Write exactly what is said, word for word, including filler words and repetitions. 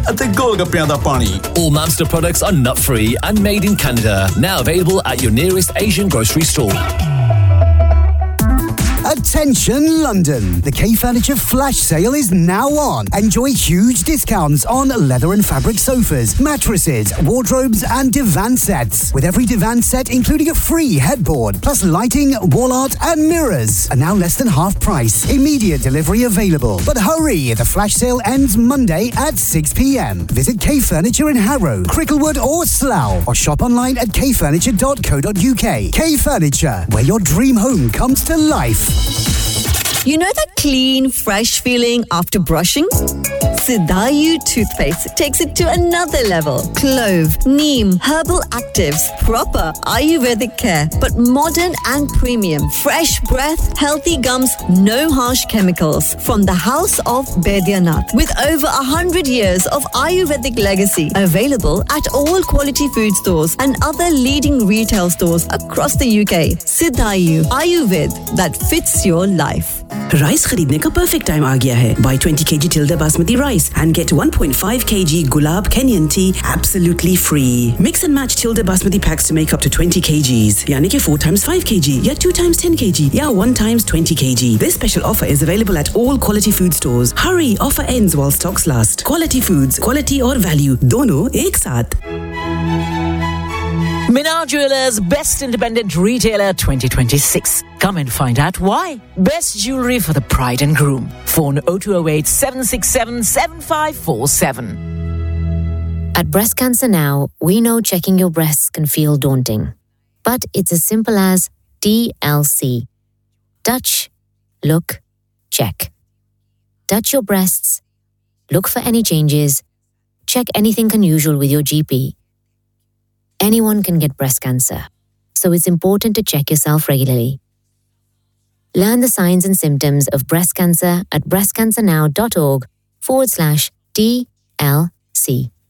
ਅਤੇ ਗੋਲਗੱਪਿਆਂ ਦਾ ਪਾਣੀ। All Mamster products are nut-free and made in Canada. Now available at your nearest Asian grocery store. Attention London! The K Furniture Flash Sale is now on. Enjoy huge discounts on leather and fabric sofas, mattresses, wardrobes and divan sets. With every divan set including a free headboard, plus lighting, wall art and mirrors. And now less than half price. Immediate delivery available. But hurry, the Flash Sale ends Monday at six p.m. Visit K Furniture in Harrow, Cricklewood or Slough. Or shop online at k furniture dot co dot u k. K Furniture, where your dream home comes to life. You know that clean, fresh feeling after brushing? Sidayu toothpaste takes it to another level. Clove, neem, herbal actives, proper Ayurvedic care, but modern and premium. Fresh breath, healthy gums, no harsh chemicals. From the house of Baidyanath, with over a hundred years of Ayurvedic legacy, available at all quality food stores and other leading retail stores across the U K. Sidayu Ayurved that fits your life. Rice खरीदने का perfect time आ गया है. Buy twenty kilograms Tilda Basmati rice and get one point five kilograms Gulab Kenyan tea absolutely free. Mix and match Tilda Basmati packs to make up to twenty kilograms. यानी कि four times five kilograms या two times ten kilograms या one times twenty kilograms. This special offer is available at all quality food stores. Hurry, offer ends while stocks last. Quality foods, quality और value दोनों एक साथ. Minar Jewelers Best Independent Retailer twenty twenty-six. Come and find out why. Best jewellery for the bride and groom. Phone oh two oh eight, seven six seven, seven five four seven. At Breast Cancer Now, we know checking your breasts can feel daunting. But it's as simple as D L C. Touch, look, check. Touch your breasts. Look for any changes. Check anything unusual with your G P. Anyone can get breast cancer, so it's important to check yourself regularly. Learn the signs and symptoms of breast cancer at breastcancernow.org forward slash D L C.